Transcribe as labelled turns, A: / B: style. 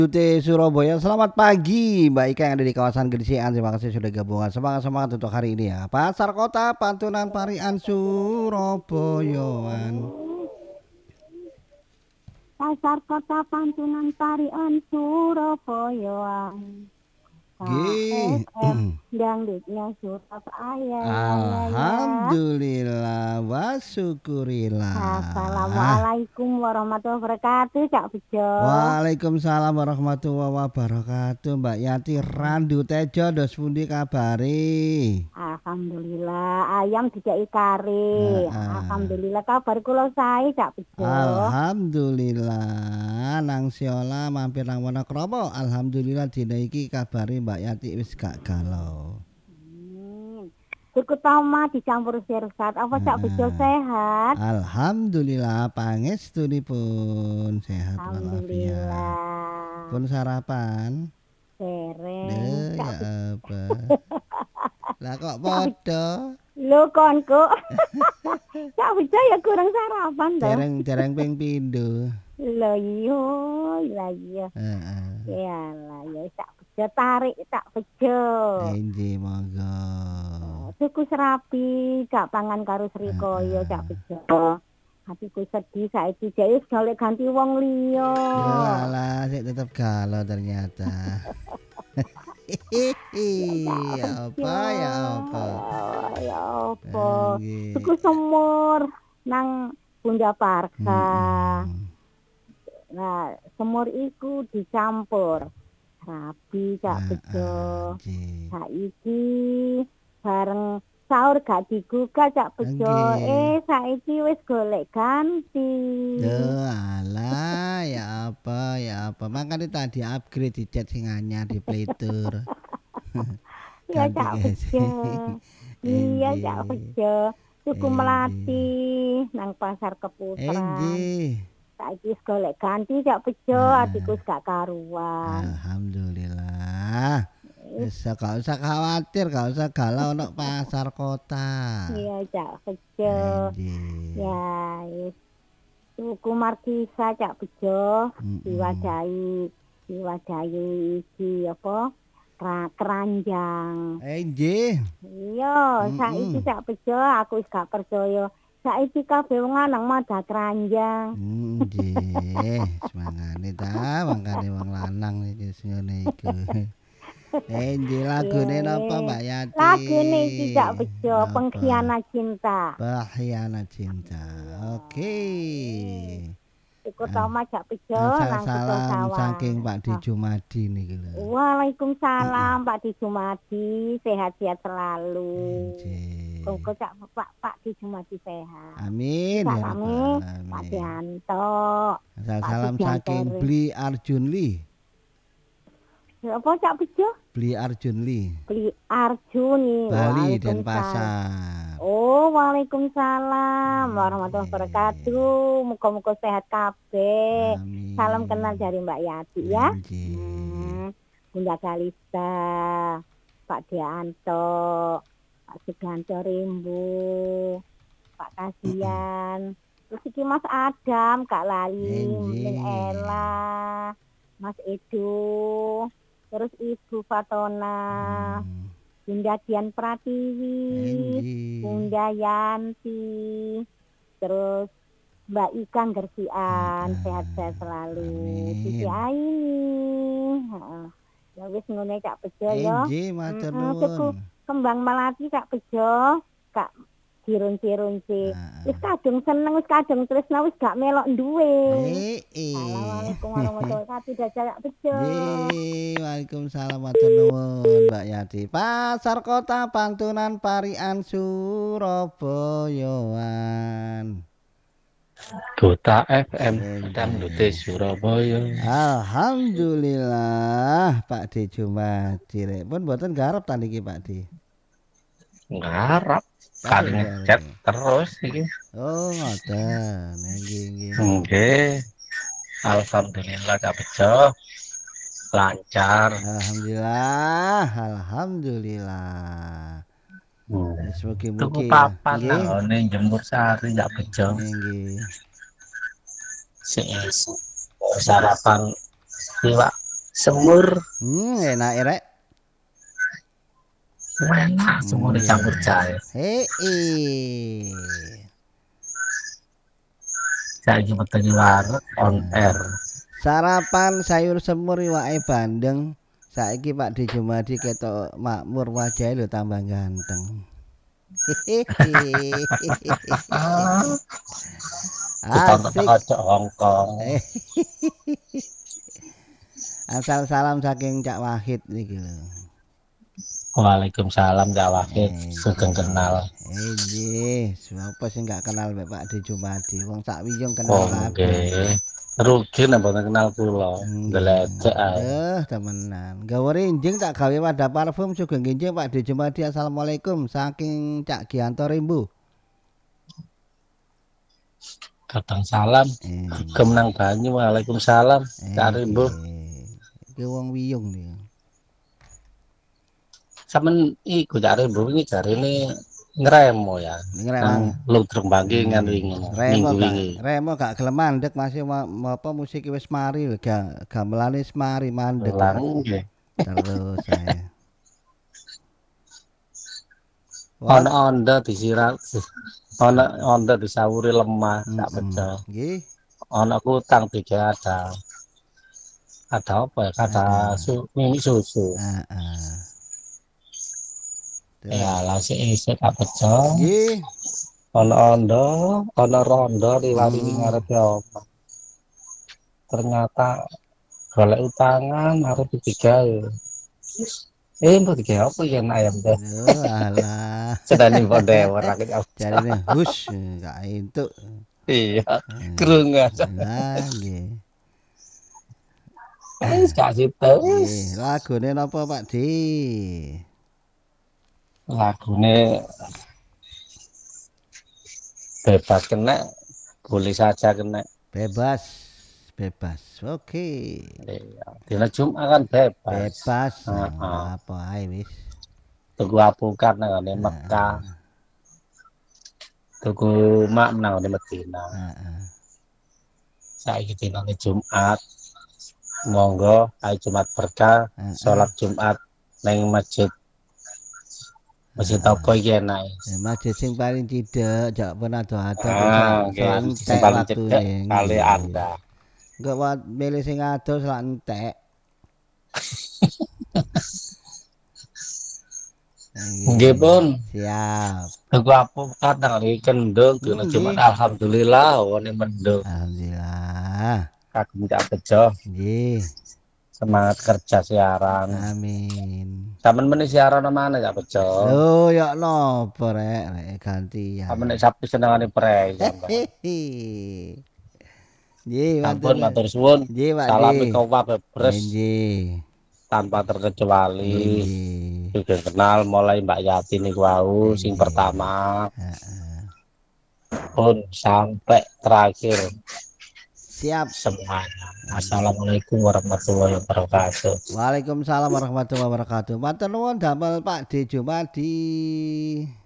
A: Dute Surabaya, selamat pagi Mbak Ika yang ada di kawasan Gerisekan. Terima kasih sudah gabungan. Semangat-semangat untuk hari ini ya. Pasar Kota Pantunan Parian Surabayaan.
B: Pasar Kota Pantunan Parian Surabayaan.
A: G.
B: KSM dangdutnya Surabaya.
A: Alhamdulillah wa syukurillah.
B: Assalamualaikum warahmatullahi wabarakatuh, Cak Bejo.
A: Waalaikumsalam warahmatullahi wabarakatuh. Mbak Yati Randu Tejo dos pundi kabari?
B: Alhamdulillah ayam dijaki kari. Alhamdulillah kabar kula sae, Cak Bejo.
A: Alhamdulillah nang siola mampir nang Wonokromo. Alhamdulillah dina iki kabari Mbak Yati wis gak galau.
B: Suku Tama dicampur sirsat. Apa Cak Bejo sehat?
A: Alhamdulillah pangestunipun sehat walafiat.
B: Alhamdulillah.
A: Pun sarapan?
B: Dereng.
A: Ya apa? Lah kok podo?
B: Lho konku. Cak Bejo ya kurang sarapan to.
A: Dereng ping pindho.
B: Lho iya. Yalah ya Cak Bejo tarik Cak Bejo.
A: Nggih monggo.
B: Tuku serapi Cak pangan karo Srikaya Cak Bejo. Hatiku sedih saiki jek golek ganti wong liya.
A: Yalah sik tetep galau ternyata. Ya apa?
B: Tuku semur nang Bunda Parka. Nah, semur iku dicampur rabi Cak Bejo. Saiki bareng sahur gak digugah Cak Bejo. Saiki wis golek ganti.
A: Alah ya apa? Makanya tadi upgrade di chat sing anyar di Playtour.
B: Ya Cak Bejo. Iya Cak Bejo. Tuku melati nang pasar Keputaran. Saiki wis golek ganti Cak Bejo, adikku wis gak karuan.
A: Alhamdulillah. Wis gak usah khawatir, gak usah galau nok pasar kota.
B: Iya Cak Bejo. Ya wis tuku markisa Cak Bejo, diwadahi iki apa? Keranjang.
A: Nggih.
B: Iya, saiki Cak Bejo aku wis gak percaya. Saiki kabeh wong lanang madah keranjang.
A: Nggih, semangane ta, mangkane wong lanang iki ngene iku. Nggih, lagune napa Mbak Yati?
B: Lagune iki Cak Bejo, Pengkhianat Cinta.
A: Pengkhianat Cinta. Oke.
B: Iku Tama Cak Bejo nang
A: salam saking Pak Di Jumadi niki lho.
B: Waalaikumsalam Pak Di Jumadi, sehat-sehat selalu. Kok Cak Pak Di Jumadi sehat.
A: Amin.
B: Salame Pak Dianto.
A: Salam saking Bli Arjunli.
B: Apa Cak Bejo?
A: Bli Arjunli.
B: Bli Arjuni.
A: Bali Denpasar.
B: Oh, waalaikumsalam warahmatullahi wabarakatuh. Muga-muga sehat kabeh. Salam kenal dari Mbak Yati ya. Bunda Kalista, Pak Dianto, Pak Suganto Rimbu, Pak Kasian. Terus iki Mas Adam, Kak Lali, Min Ella, Mas Edo, terus Ibu Fatona. Bunda Dian Pratiwi, Bunda Yanti, terus Mbak Ika Gersian, sehat-sehat selalu. Sisi Aini, ya wis ngene Cak Bejo ya. Tuku kembang melati Cak Bejo, Kak dirunci-runci. Wis kadung seneng, wis kadung tresna, wis gak melok duwe. Assalamualaikum warahmatullahi wabarakatuh, Cak Bejo.
A: Waalaikumsalam warahmatullahi Mbak Yati. Pasar Kota Pantunan Parian Surabayaan.
C: Duta FM Dangdute Surabaya.
A: Alhamdulillah Pak Di Jumadi pun mboten garap ta niki Pak Di.
C: Garap. Kali ngechat terus iki.
A: Oh, ngoten. Nggih.
C: Nggih. Alhamdulillah Kak Bejo. Lancar.
A: Alhamdulillah. Mugi-mugi.
C: Tuku papan nang Jemur Sari Kak Bejo.
A: Nggih.
C: Sing sarapan iwak Semur
A: Enak rek.
C: enak, semur dicampur jahe. Saiki petani warung on air.
A: Sarapan sayur semur iwake bandeng. Saiki Pak D Jumadi ketok makmur wajahe lho tambah ganteng.
C: Ditonton
A: Asik.
C: kocok Hongkong.
A: Asal salam saking Cak Wahid niki lho.
C: Waalaikumsalam Cak Wahid, sugeng kenal.
A: Nggih, sapa sing gak kenal mek Pak D Jumadi, wong sak wiyung kenal kabeh.
C: Nggih. Rugi nek mboten kenal kula. Ndelecek ae.
A: Temenan. Gawe enjing tak gawe wadah parfum sugeng enjing Pak D Jumadi. Assalamualaikum saking Cak Gianto Rimbu.
C: Kadang salam. Kemenang banyu. Waalaikumsalam. Cak Rimbu.
A: Iki wong wiyung nih.
C: Sampeyan iku Cak Rimbu iki jarine ngremo ya. Nang Ludreng Bangki ngan wingi. Minggu wingi.
A: Remo gak gelem mandek masih apa musik wis mari gamelane wis mari mandek.
C: Nggih.
A: Terus saya.
C: Ana onda disiram. Ana onda disawuri lemah tak pecah.
A: Nggih.
C: Ana kutang tiga ada apa ya? Ada susu. Ya, lasi isik tak pecah.
A: Nggih.
C: Ana ondo, ana rondo riwari ngarepe omah. Ternyata golek utangan arep digawe. Mbok digawe apa ya ayam teh?
A: Alah.
C: Sedane pondhe ora kaya.
A: Jarine hus gak entuk.
C: Iya, krungu.
A: Lah nggih.
C: Wis kasih terus.
A: Lagune napa Pak D?
C: Lagune bebas kena, boleh saja kena.
A: Bebas. Oke.
C: Iya, dina Jumat kan bebas.
A: Apa ae wis.
C: Tuku apukat nang Mekah. Tuku mak nang Medina. Saiki dina Jumat. Monggo ayo Jumat berkah, salat Jumat nang masjid. Masjid apa iki enak?
A: Masjid sing paling cedhek, jak pun ado-ado
C: sing paling cedhek kali Anda.
A: Enggak milih sing ado selak entek.
C: Nggih pun.
A: Siap.
C: Tuku apa kadang iki kendung dina Jumat alhamdulillah wone mendung.
A: Alhamdulillah.
C: Kagem tak bejo.
A: Nggih.
C: Semangat kerja siaran.
A: Amin.
C: Sampeyan meneh siaran mana tak bejo?
A: Oh, ya napa rek ganti ya.
C: Sampeyan sapi senengane prei sampeyan.
A: Nggih,
C: ampun matur suwun.
A: Nggih, Pak.
C: Salam kabeh bres.
A: Nggih.
C: Tanpa terkecuali. Juga kenal mulai Mbak Yati niku wau sing pertama. Pun sampai terakhir.
A: Siap
C: semuanya. Assalamualaikum warahmatullahi wabarakatuh.
A: Waalaikumsalam warahmatullahi wabarakatuh. Matur nuwun damel Pak D Jumadi.